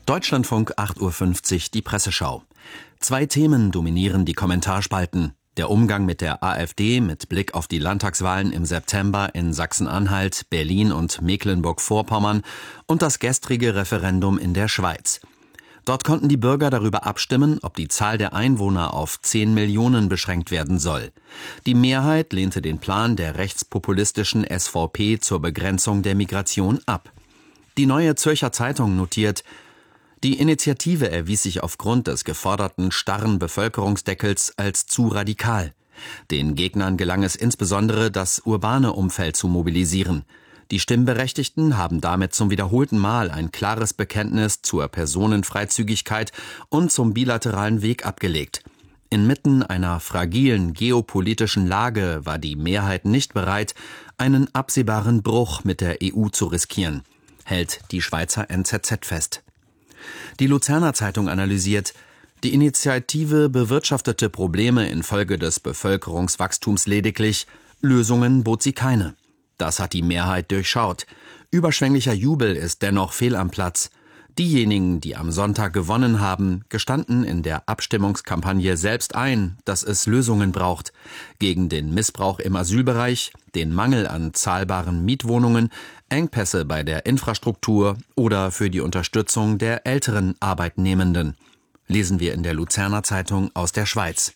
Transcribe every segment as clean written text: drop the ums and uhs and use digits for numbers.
Deutschlandfunk 8:50 Uhr, die Presseschau. Zwei Themen dominieren die Kommentarspalten. Der Umgang mit der AfD mit Blick auf die Landtagswahlen im September in Sachsen-Anhalt, Berlin und Mecklenburg-Vorpommern und das gestrige Referendum in der Schweiz. Dort konnten die Bürger darüber abstimmen, ob die Zahl der Einwohner auf 10 Millionen beschränkt werden soll. Die Mehrheit lehnte den Plan der rechtspopulistischen SVP zur Begrenzung der Migration ab. Die Neue Zürcher Zeitung notiert: Die Initiative erwies sich aufgrund des geforderten starren Bevölkerungsdeckels als zu radikal. Den Gegnern gelang es insbesondere, das urbane Umfeld zu mobilisieren. Die Stimmberechtigten haben damit zum wiederholten Mal ein klares Bekenntnis zur Personenfreizügigkeit und zum bilateralen Weg abgelegt. Inmitten einer fragilen geopolitischen Lage war die Mehrheit nicht bereit, einen absehbaren Bruch mit der EU zu riskieren, hält die Schweizer NZZ fest. Die Luzerner Zeitung analysiert: Die Initiative bewirtschaftete Probleme infolge des Bevölkerungswachstums lediglich, Lösungen bot sie keine. Das hat die Mehrheit durchschaut. Überschwänglicher Jubel ist dennoch fehl am Platz. Diejenigen, die am Sonntag gewonnen haben, gestanden in der Abstimmungskampagne selbst ein, dass es Lösungen braucht. Gegen den Missbrauch im Asylbereich, den Mangel an zahlbaren Mietwohnungen, Engpässe bei der Infrastruktur oder für die Unterstützung der älteren Arbeitnehmenden. Lesen wir in der Luzerner Zeitung aus der Schweiz.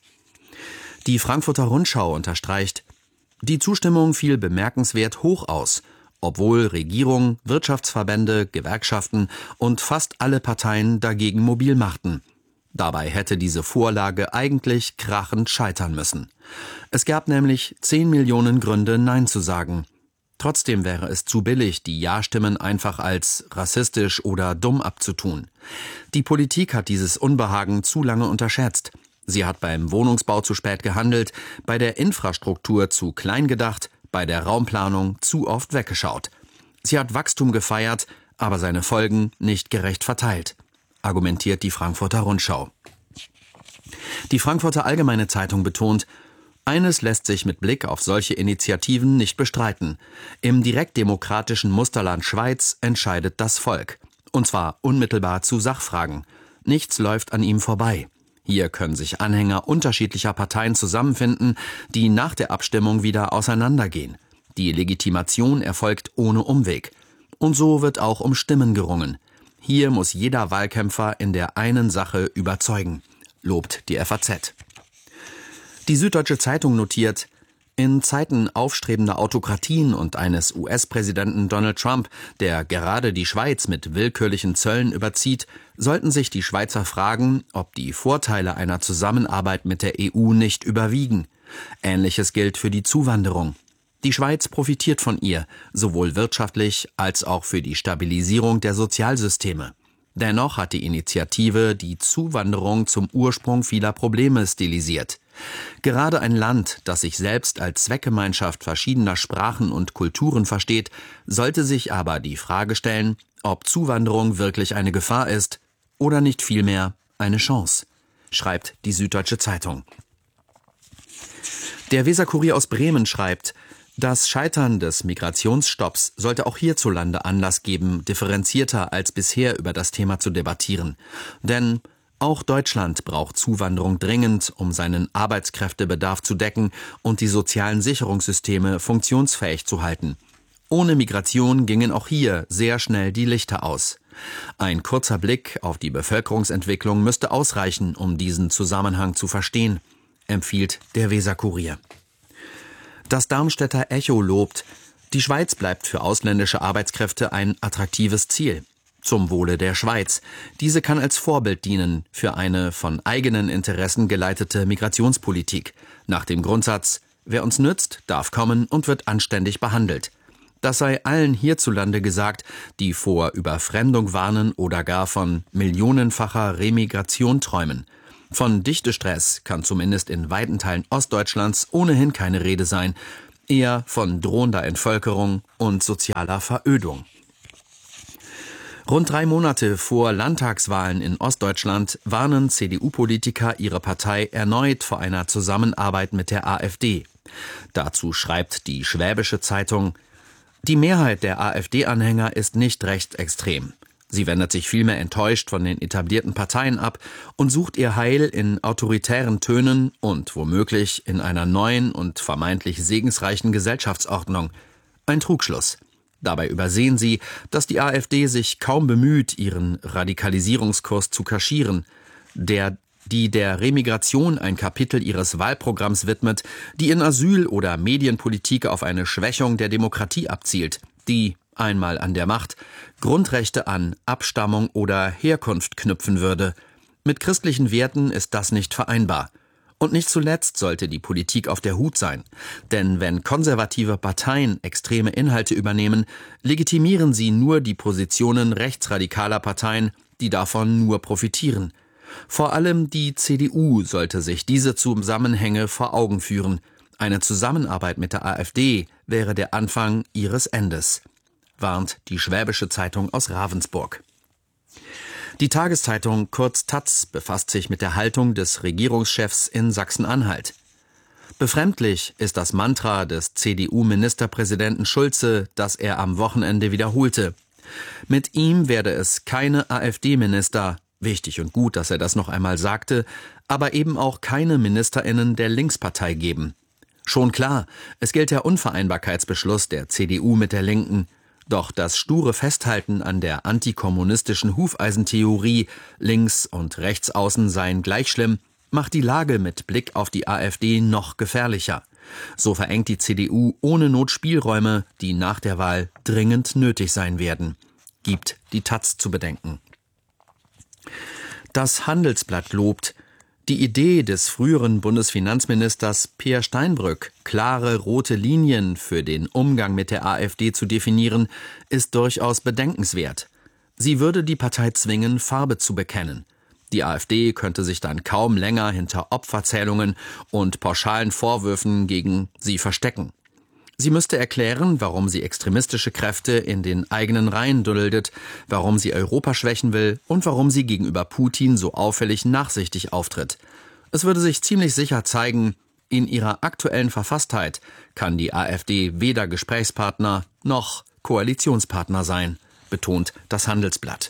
Die Frankfurter Rundschau unterstreicht: Die Zustimmung fiel bemerkenswert hoch aus, obwohl Regierung, Wirtschaftsverbände, Gewerkschaften und fast alle Parteien dagegen mobil machten. Dabei hätte diese Vorlage eigentlich krachend scheitern müssen. Es gab nämlich 10 Millionen Gründe, Nein zu sagen. Trotzdem wäre es zu billig, die Ja-Stimmen einfach als rassistisch oder dumm abzutun. Die Politik hat dieses Unbehagen zu lange unterschätzt. Sie hat beim Wohnungsbau zu spät gehandelt, bei der Infrastruktur zu klein gedacht, bei der Raumplanung zu oft weggeschaut. Sie hat Wachstum gefeiert, aber seine Folgen nicht gerecht verteilt, argumentiert die Frankfurter Rundschau. Die Frankfurter Allgemeine Zeitung betont: Eines lässt sich mit Blick auf solche Initiativen nicht bestreiten. Im direktdemokratischen Musterland Schweiz entscheidet das Volk. Und zwar unmittelbar zu Sachfragen. Nichts läuft an ihm vorbei. Hier können sich Anhänger unterschiedlicher Parteien zusammenfinden, die nach der Abstimmung wieder auseinandergehen. Die Legitimation erfolgt ohne Umweg. Und so wird auch um Stimmen gerungen. Hier muss jeder Wahlkämpfer in der einen Sache überzeugen, lobt die FAZ. Die Süddeutsche Zeitung notiert: In Zeiten aufstrebender Autokratien und eines US-Präsidenten Donald Trump, der gerade die Schweiz mit willkürlichen Zöllen überzieht, sollten sich die Schweizer fragen, ob die Vorteile einer Zusammenarbeit mit der EU nicht überwiegen. Ähnliches gilt für die Zuwanderung. Die Schweiz profitiert von ihr, sowohl wirtschaftlich als auch für die Stabilisierung der Sozialsysteme. Dennoch hat die Initiative die Zuwanderung zum Ursprung vieler Probleme stilisiert. Gerade ein Land, das sich selbst als Zweckgemeinschaft verschiedener Sprachen und Kulturen versteht, sollte sich aber die Frage stellen, ob Zuwanderung wirklich eine Gefahr ist oder nicht vielmehr eine Chance, schreibt die Süddeutsche Zeitung. Der Weser-Kurier aus Bremen schreibt: Das Scheitern des Migrationsstopps sollte auch hierzulande Anlass geben, differenzierter als bisher über das Thema zu debattieren. Denn auch Deutschland braucht Zuwanderung dringend, um seinen Arbeitskräftebedarf zu decken und die sozialen Sicherungssysteme funktionsfähig zu halten. Ohne Migration gingen auch hier sehr schnell die Lichter aus. Ein kurzer Blick auf die Bevölkerungsentwicklung müsste ausreichen, um diesen Zusammenhang zu verstehen, empfiehlt der Weser-Kurier. Das Darmstädter Echo lobt: Die Schweiz bleibt für ausländische Arbeitskräfte ein attraktives Ziel. Zum Wohle der Schweiz. Diese kann als Vorbild dienen für eine von eigenen Interessen geleitete Migrationspolitik. Nach dem Grundsatz: Wer uns nützt, darf kommen und wird anständig behandelt. Das sei allen hierzulande gesagt, die vor Überfremdung warnen oder gar von millionenfacher Remigration träumen. Von Dichtestress kann zumindest in weiten Teilen Ostdeutschlands ohnehin keine Rede sein, eher von drohender Entvölkerung und sozialer Verödung. Rund 3 Monate vor Landtagswahlen in Ostdeutschland warnen CDU-Politiker ihre Partei erneut vor einer Zusammenarbeit mit der AfD. Dazu schreibt die Schwäbische Zeitung: Die Mehrheit der AfD-Anhänger ist nicht rechtsextrem. Sie wendet sich vielmehr enttäuscht von den etablierten Parteien ab und sucht ihr Heil in autoritären Tönen und womöglich in einer neuen und vermeintlich segensreichen Gesellschaftsordnung. Ein Trugschluss. Dabei übersehen sie, dass die AfD sich kaum bemüht, ihren Radikalisierungskurs zu kaschieren, die der Remigration ein Kapitel ihres Wahlprogramms widmet, die in Asyl- oder Medienpolitik auf eine Schwächung der Demokratie abzielt, die, einmal an der Macht, Grundrechte an Abstammung oder Herkunft knüpfen würde. Mit christlichen Werten ist das nicht vereinbar. Und nicht zuletzt sollte die Politik auf der Hut sein. Denn wenn konservative Parteien extreme Inhalte übernehmen, legitimieren sie nur die Positionen rechtsradikaler Parteien, die davon nur profitieren. Vor allem die CDU sollte sich diese Zusammenhänge vor Augen führen. Eine Zusammenarbeit mit der AfD wäre der Anfang ihres Endes, warnt die Schwäbische Zeitung aus Ravensburg. Die Tageszeitung, kurz taz, befasst sich mit der Haltung des Regierungschefs in Sachsen-Anhalt. Befremdlich ist das Mantra des CDU-Ministerpräsidenten Schulze, das er am Wochenende wiederholte. Mit ihm werde es keine AfD-Minister, wichtig und gut, dass er das noch einmal sagte, aber eben auch keine MinisterInnen der Linkspartei geben. Schon klar, es gilt der Unvereinbarkeitsbeschluss der CDU mit der Linken. Doch das sture Festhalten an der antikommunistischen Hufeisentheorie, links und rechts außen seien gleich schlimm, macht die Lage mit Blick auf die AfD noch gefährlicher. So verengt die CDU ohne Not Spielräume, die nach der Wahl dringend nötig sein werden, gibt die taz zu bedenken. Das Handelsblatt lobt: Die Idee des früheren Bundesfinanzministers Peer Steinbrück, klare rote Linien für den Umgang mit der AfD zu definieren, ist durchaus bedenkenswert. Sie würde die Partei zwingen, Farbe zu bekennen. Die AfD könnte sich dann kaum länger hinter Opferzählungen und pauschalen Vorwürfen gegen sie verstecken. Sie müsste erklären, warum sie extremistische Kräfte in den eigenen Reihen duldet, warum sie Europa schwächen will und warum sie gegenüber Putin so auffällig nachsichtig auftritt. Es würde sich ziemlich sicher zeigen, in ihrer aktuellen Verfasstheit kann die AfD weder Gesprächspartner noch Koalitionspartner sein, betont das Handelsblatt.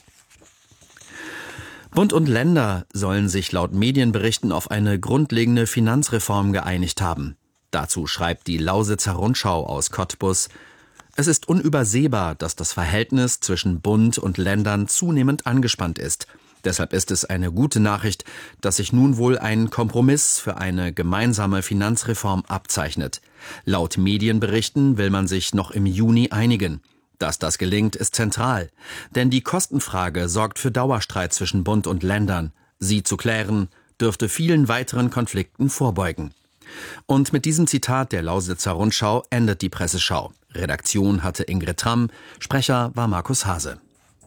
Bund und Länder sollen sich laut Medienberichten auf eine grundlegende Finanzreform geeinigt haben. Dazu schreibt die Lausitzer Rundschau aus Cottbus: Es ist unübersehbar, dass das Verhältnis zwischen Bund und Ländern zunehmend angespannt ist. Deshalb ist es eine gute Nachricht, dass sich nun wohl ein Kompromiss für eine gemeinsame Finanzreform abzeichnet. Laut Medienberichten will man sich noch im Juni einigen. Dass das gelingt, ist zentral. Denn die Kostenfrage sorgt für Dauerstreit zwischen Bund und Ländern. Sie zu klären, dürfte vielen weiteren Konflikten vorbeugen. Und mit diesem Zitat der Lausitzer Rundschau endet die Presseschau. Redaktion hatte Ingrid Tramm, Sprecher war Markus Hase.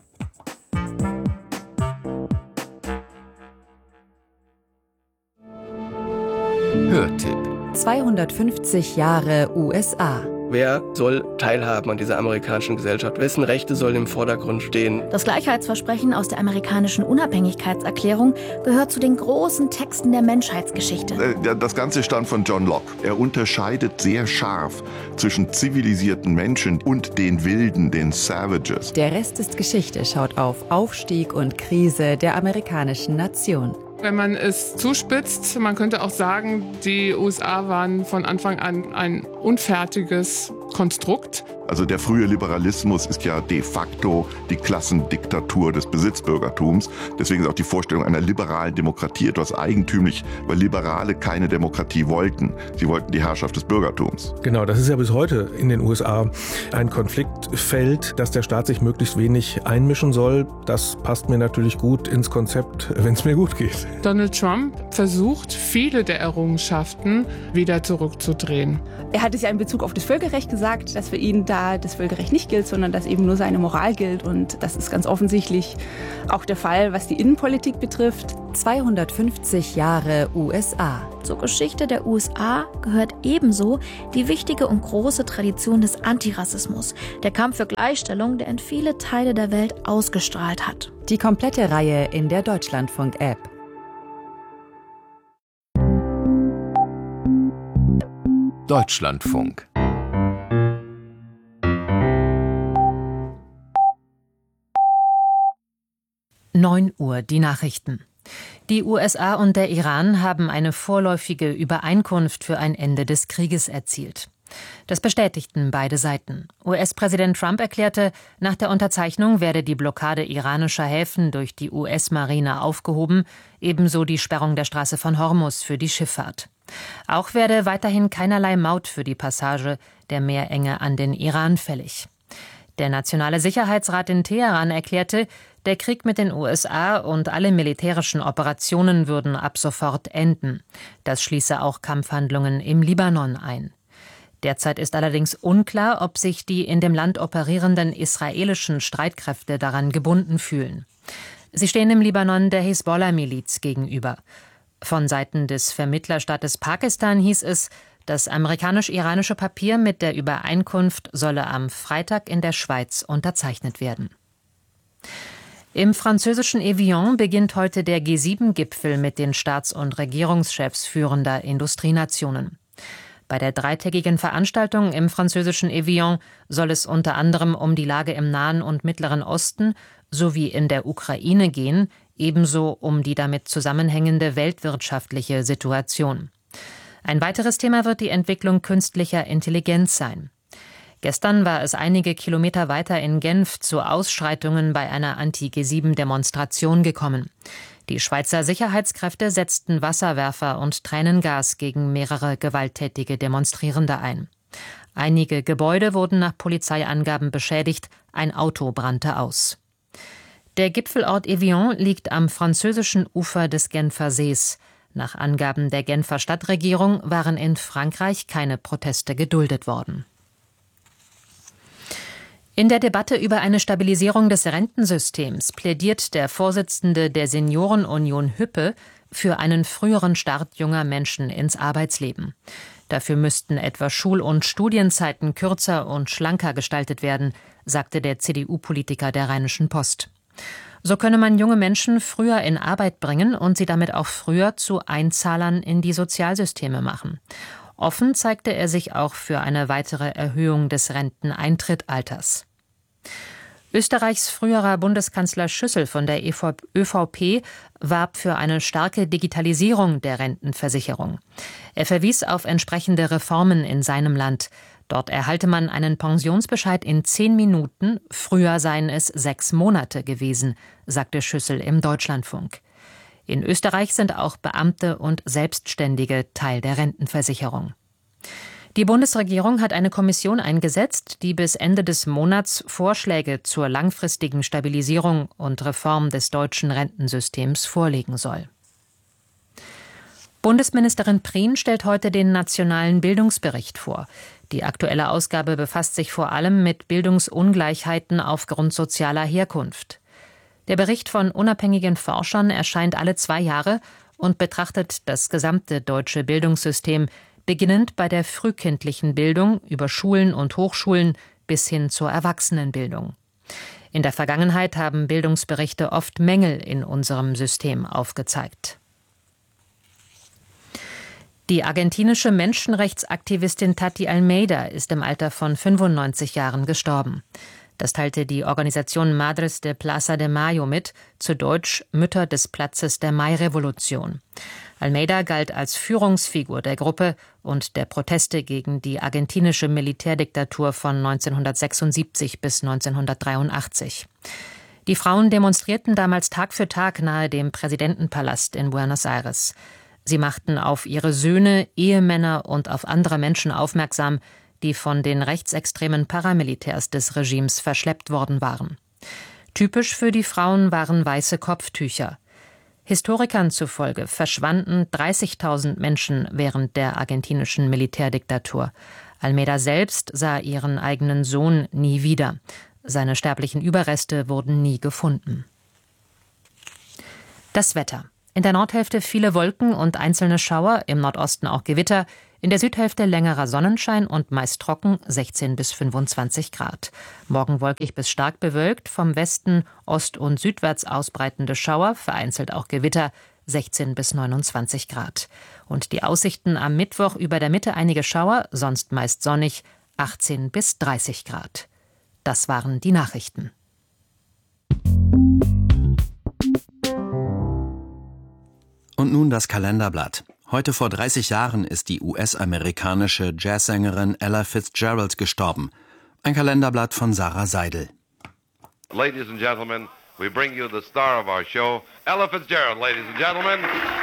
Hörtipp: 250 Jahre USA. Wer soll teilhaben an dieser amerikanischen Gesellschaft? Wessen Rechte sollen im Vordergrund stehen? Das Gleichheitsversprechen aus der amerikanischen Unabhängigkeitserklärung gehört zu den großen Texten der Menschheitsgeschichte. Das Ganze stammt von John Locke. Er unterscheidet sehr scharf zwischen zivilisierten Menschen und den Wilden, den Savages. Der Rest ist Geschichte schaut auf Aufstieg und Krise der amerikanischen Nation. Wenn man es zuspitzt, man könnte auch sagen, die USA waren von Anfang an ein unfertiges Konstrukt. Also der frühe Liberalismus ist ja de facto die Klassendiktatur des Besitzbürgertums. Deswegen ist auch die Vorstellung einer liberalen Demokratie etwas eigentümlich, weil Liberale keine Demokratie wollten. Sie wollten die Herrschaft des Bürgertums. Genau, das ist ja bis heute in den USA ein Konfliktfeld, dass der Staat sich möglichst wenig einmischen soll. Das passt mir natürlich gut ins Konzept, wenn es mir gut geht. Donald Trump versucht, viele der Errungenschaften wieder zurückzudrehen. Er hat es ja in Bezug auf das Völkerrecht gesagt, dass für ihn da das Völkerrecht nicht gilt, sondern dass eben nur seine Moral gilt. Und das ist ganz offensichtlich auch der Fall, was die Innenpolitik betrifft. 250 Jahre USA. Zur Geschichte der USA gehört ebenso die wichtige und große Tradition des Antirassismus, der Kampf für Gleichstellung, der in viele Teile der Welt ausgestrahlt hat. Die komplette Reihe in der Deutschlandfunk-App. Deutschlandfunk. 9 Uhr, die Nachrichten. Die USA und der Iran haben eine vorläufige Übereinkunft für ein Ende des Krieges erzielt. Das bestätigten beide Seiten. US-Präsident Trump erklärte, nach der Unterzeichnung werde die Blockade iranischer Häfen durch die US-Marine aufgehoben, ebenso die Sperrung der Straße von Hormuz für die Schifffahrt. Auch werde weiterhin keinerlei Maut für die Passage der Meerenge an den Iran fällig. Der Nationale Sicherheitsrat in Teheran erklärte, der Krieg mit den USA und alle militärischen Operationen würden ab sofort enden. Das schließe auch Kampfhandlungen im Libanon ein. Derzeit ist allerdings unklar, ob sich die in dem Land operierenden israelischen Streitkräfte daran gebunden fühlen. Sie stehen im Libanon der Hisbollah-Miliz gegenüber. Von Seiten des Vermittlerstaates Pakistan hieß es, das amerikanisch-iranische Papier mit der Übereinkunft solle am Freitag in der Schweiz unterzeichnet werden. Im französischen Evian beginnt heute der G7-Gipfel mit den Staats- und Regierungschefs führender Industrienationen. Bei der dreitägigen Veranstaltung im französischen Evian soll es unter anderem um die Lage im Nahen und Mittleren Osten sowie in der Ukraine gehen, ebenso um die damit zusammenhängende weltwirtschaftliche Situation. Ein weiteres Thema wird die Entwicklung künstlicher Intelligenz sein. Gestern war es einige Kilometer weiter in Genf zu Ausschreitungen bei einer Anti-G7-Demonstration gekommen. Die Schweizer Sicherheitskräfte setzten Wasserwerfer und Tränengas gegen mehrere gewalttätige Demonstrierende ein. Einige Gebäude wurden nach Polizeiangaben beschädigt, ein Auto brannte aus. Der Gipfelort Evian liegt am französischen Ufer des Genfer Sees. Nach Angaben der Genfer Stadtregierung waren in Frankreich keine Proteste geduldet worden. In der Debatte über eine Stabilisierung des Rentensystems plädiert der Vorsitzende der Seniorenunion Hüppe für einen früheren Start junger Menschen ins Arbeitsleben. Dafür müssten etwa Schul- und Studienzeiten kürzer und schlanker gestaltet werden, sagte der CDU-Politiker der Rheinischen Post. So könne man junge Menschen früher in Arbeit bringen und sie damit auch früher zu Einzahlern in die Sozialsysteme machen. Offen zeigte er sich auch für eine weitere Erhöhung des Renteneintrittsalters. Österreichs früherer Bundeskanzler Schüssel von der ÖVP warb für eine starke Digitalisierung der Rentenversicherung. Er verwies auf entsprechende Reformen in seinem Land. Dort erhalte man einen Pensionsbescheid in 10 Minuten, früher seien es 6 Monate gewesen, sagte Schüssel im Deutschlandfunk. In Österreich sind auch Beamte und Selbstständige Teil der Rentenversicherung. Die Bundesregierung hat eine Kommission eingesetzt, die bis Ende des Monats Vorschläge zur langfristigen Stabilisierung und Reform des deutschen Rentensystems vorlegen soll. Bundesministerin Prien stellt heute den Nationalen Bildungsbericht vor. Die aktuelle Ausgabe befasst sich vor allem mit Bildungsungleichheiten aufgrund sozialer Herkunft. Der Bericht von unabhängigen Forschern erscheint alle 2 Jahre und betrachtet das gesamte deutsche Bildungssystem, beginnend bei der frühkindlichen Bildung über Schulen und Hochschulen bis hin zur Erwachsenenbildung. In der Vergangenheit haben Bildungsberichte oft Mängel in unserem System aufgezeigt. Die argentinische Menschenrechtsaktivistin Tati Almeida ist im Alter von 95 Jahren gestorben. Das teilte die Organisation Madres de Plaza de Mayo mit, zu Deutsch Mütter des Platzes der Mai-Revolution. Almeida galt als Führungsfigur der Gruppe und der Proteste gegen die argentinische Militärdiktatur von 1976 bis 1983. Die Frauen demonstrierten damals Tag für Tag nahe dem Präsidentenpalast in Buenos Aires. Sie machten auf ihre Söhne, Ehemänner und auf andere Menschen aufmerksam, die von den rechtsextremen Paramilitärs des Regimes verschleppt worden waren. Typisch für die Frauen waren weiße Kopftücher. Historikern zufolge verschwanden 30.000 Menschen während der argentinischen Militärdiktatur. Almeida selbst sah ihren eigenen Sohn nie wieder. Seine sterblichen Überreste wurden nie gefunden. Das Wetter. In der Nordhälfte viele Wolken und einzelne Schauer, im Nordosten auch Gewitter. In der Südhälfte längerer Sonnenschein und meist trocken, 16 bis 25 Grad. Morgen wolkig bis stark bewölkt, vom Westen ost- und südwärts ausbreitende Schauer, vereinzelt auch Gewitter, 16 bis 29 Grad. Und die Aussichten am Mittwoch über der Mitte einige Schauer, sonst meist sonnig, 18 bis 30 Grad. Das waren die Nachrichten. Und nun das Kalenderblatt. Heute vor 30 Jahren ist die US-amerikanische Jazzsängerin Ella Fitzgerald gestorben. Ein Kalenderblatt von Sarah Seidel. Ladies and gentlemen, we bring you the star of our show, Ella Fitzgerald, ladies and gentlemen.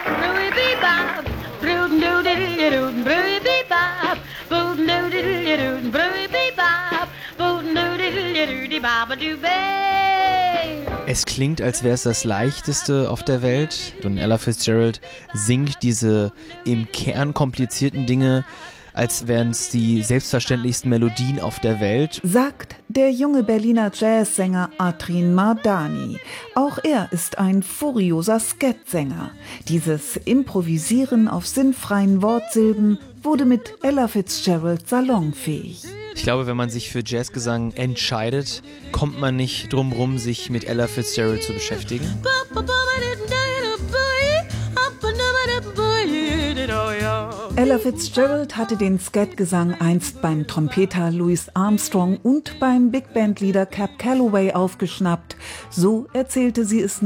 Es klingt, als wäre es das Leichteste auf der Welt. Und Ella Fitzgerald singt diese im Kern komplizierten Dinge, als wären es die selbstverständlichsten Melodien auf der Welt. Sagt der junge Berliner Jazzsänger Atrin Mardani. Auch er ist ein furioser Scat-Sänger. Dieses Improvisieren auf sinnfreien Wortsilben wurde mit Ella Fitzgerald salonfähig. Ich glaube, wenn man sich für Jazzgesang entscheidet, kommt man nicht drum rum, sich mit Ella Fitzgerald zu beschäftigen. Ella Fitzgerald hatte den Scat-Gesang einst beim Trompeter Louis Armstrong und beim Big-Band-Leader Cab Calloway aufgeschnappt. So erzählte sie es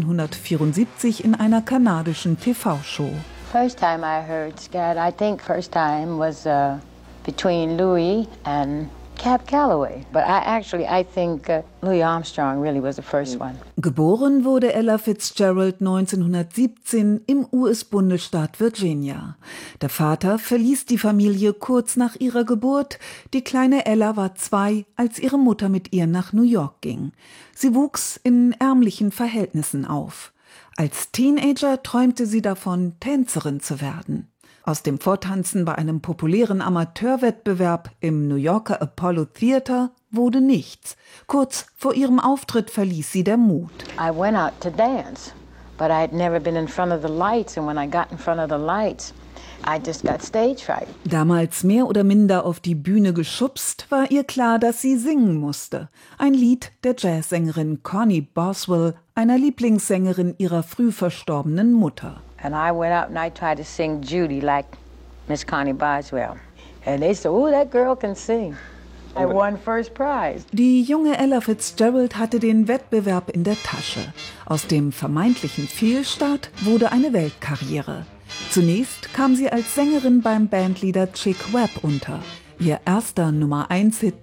1974 in einer kanadischen TV-Show. First time I heard Scat, I think first time was between Louis and Cab Calloway. But I think Louis Armstrong really was the first one. Geboren wurde Ella Fitzgerald 1917 im US-Bundesstaat Virginia. Der Vater verließ die Familie kurz nach ihrer Geburt. Die kleine Ella war 2, als ihre Mutter mit ihr nach New York ging. Sie wuchs in ärmlichen Verhältnissen auf. Als Teenager träumte sie davon, Tänzerin zu werden. Aus dem Vortanzen bei einem populären Amateurwettbewerb im New Yorker Apollo Theater wurde nichts. Kurz vor ihrem Auftritt verließ sie der Mut. I went out to dance, but I had never been in front of the lights, and when I got in front of the lights, I just got stage fright. Damals mehr oder minder auf die Bühne geschubst, war ihr klar, dass sie singen musste. Ein Lied der Jazzsängerin Connie Boswell, einer Lieblingssängerin ihrer früh verstorbenen Mutter. And I went out and I tried to sing Judy like Miss Connie Boswell. And they said, oh, that girl can sing. I won first prize. Die junge Ella Fitzgerald hatte den Wettbewerb in der Tasche. Aus dem vermeintlichen Fehlstart wurde eine Weltkarriere. Zunächst kam sie als Sängerin beim Bandleader Chick Webb unter. Ihr erster Nummer-1-Hit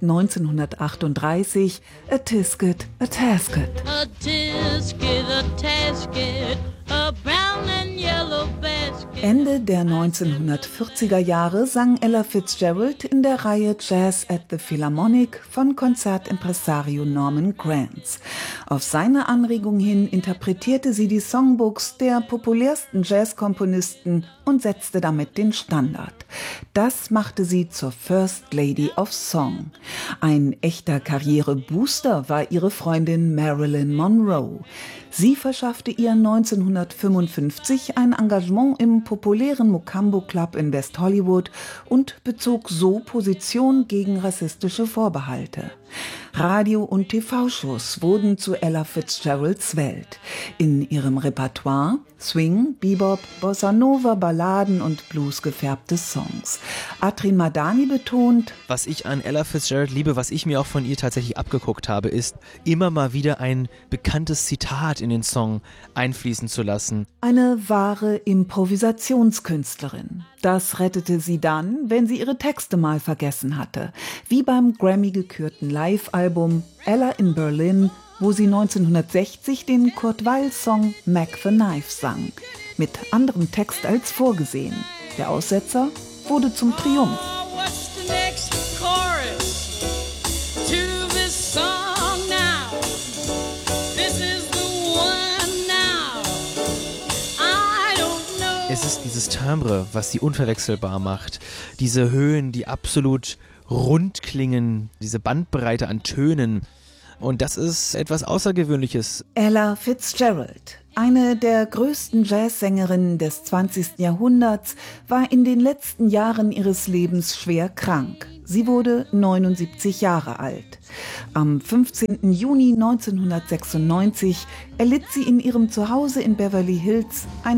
1938, A Tisket, a Tasket. A tisket, a tasket, a brown and yellow basket. Ende der 1940er Jahre sang Ella Fitzgerald in der Reihe Jazz at the Philharmonic von Konzertimpresario Norman Granz. Auf seine Anregung hin interpretierte sie die Songbooks der populärsten Jazzkomponisten und setzte damit den Standard. Das machte sie zur First Lady of Song. Ein echter Karrierebooster war ihre Freundin Marilyn Monroe. Sie verschaffte ihr 1955 ein Engagement im populären Mocambo Club in West Hollywood und bezog so Position gegen rassistische Vorbehalte. Radio- und TV-Shows wurden zu Ella Fitzgeralds Welt. In ihrem Repertoire Swing, Bebop, Bossa Nova, Balladen und Blues gefärbte Songs. Atrin Mardani betont: Was ich an Ella Fitzgerald liebe, was ich mir auch von ihr tatsächlich abgeguckt habe, ist, immer mal wieder ein bekanntes Zitat in den Song einfließen zu lassen. Eine wahre Improvisationskünstlerin. Das rettete sie dann, wenn sie ihre Texte mal vergessen hatte. Wie beim Grammy-gekürten Live-Album Ella in Berlin, wo sie 1960 den Kurt Weill-Song Mac the Knife sang. Mit anderem Text als vorgesehen. Der Aussetzer wurde zum Triumph. Es ist dieses Timbre, was sie unverwechselbar macht. Diese Höhen, die absolut rund klingen, diese Bandbreite an Tönen. Und das ist etwas Außergewöhnliches. Ella Fitzgerald, eine der größten Jazzsängerinnen des 20. Jahrhunderts, war in den letzten Jahren ihres Lebens schwer krank. Sie wurde 79 Jahre alt. Am 15. Juni 1996 erlitt sie in ihrem Zuhause in Beverly Hills